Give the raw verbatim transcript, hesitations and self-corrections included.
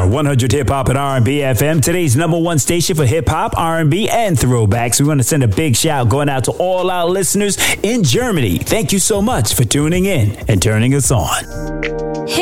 one hundred Hip Hop and R and B F M, today's number one station for hip hop, R and B, and throwbacks. We want to send a big shout going out to all our listeners in Germany. Thank you so much for tuning in and turning us on.